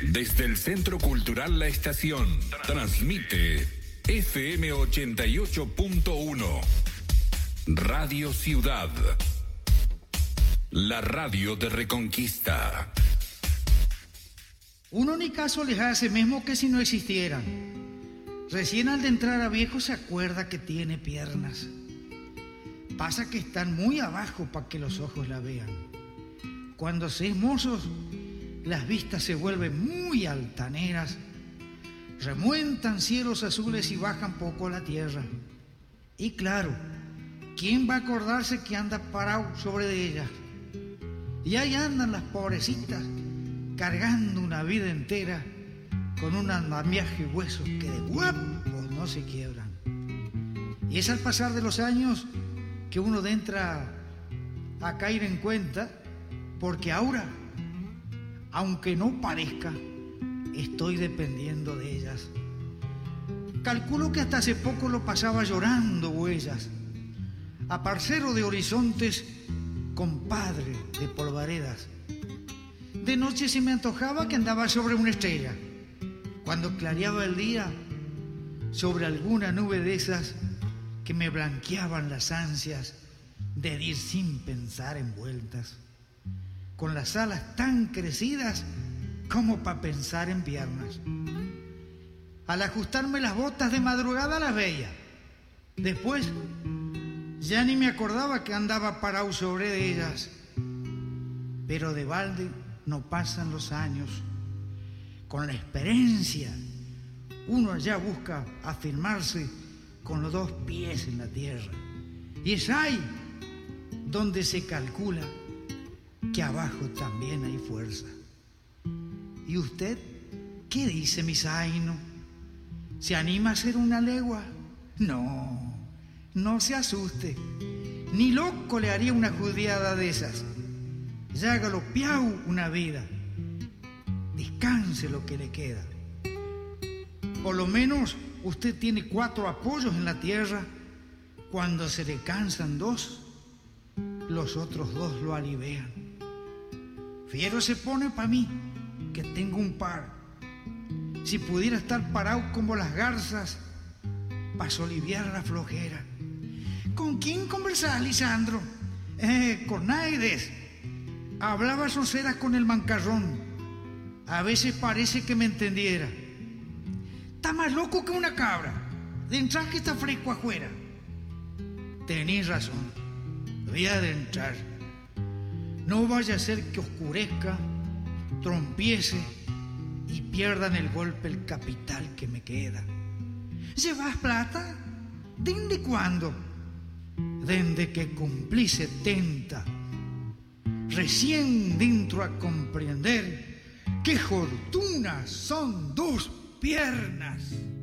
Desde el Centro Cultural La Estación, transmite FM 88.1, Radio Ciudad, la radio de Reconquista. Uno ni caso les hace, mismo que si no existieran. Recién al de entrar a viejo se acuerda que tiene piernas. Pasa que están muy abajo para que los ojos la vean. Cuando se es mozos, las vistas se vuelven muy altaneras, remuentan cielos azules y bajan poco la tierra. Y claro, ¿quién va a acordarse que anda parado sobre de ellas? Y ahí andan las pobrecitas, cargando una vida entera con un andamiaje y huesos que de guapos no se quiebran. Y es al pasar de los años que uno entra a caer en cuenta, porque ahora, aunque no parezca, estoy dependiendo de ellas. Calculo que hasta hace poco lo pasaba llorando huellas, a parcero de horizontes, compadre de polvaredas. De noche se me antojaba que andaba sobre una estrella. Cuando clareaba el día, sobre alguna nube de esas que me blanqueaban las ansias de ir sin pensar en vueltas, con las alas tan crecidas como para pensar en piernas. Al ajustarme las botas de madrugada las veía. Después ya ni me acordaba que andaba parado sobre de ellas. Pero de balde no pasan los años. Con la experiencia uno allá busca afirmarse con los dos pies en la tierra. Y es ahí donde se calcula que abajo también hay fuerza. ¿Y usted qué dice, mi zaino? ¿Se anima a hacer una legua? No, no se asuste. Ni loco le haría una judiada de esas. Ya galopeado una vida. Descanse lo que le queda. Por lo menos usted tiene 4 apoyos en la tierra. Cuando se le cansan 2, los otros 2 lo alivian. Fiero se pone para mí, que tengo un par. Si pudiera estar parado como las garzas, para aliviar la flojera. ¿Con quién conversás, Lisandro? Con Naides. Hablaba soseras con el mancarrón. A veces parece que me entendiera. Está más loco que una cabra. De entrar que está fresco afuera. Tenís razón. Voy a adentrar. No vaya a ser que oscurezca, trompiece y pierdan el golpe el capital que me queda. ¿Llevas plata? ¿Desde cuándo? Desde que cumplí 70. Recién dentro a comprender qué fortuna son 2 piernas.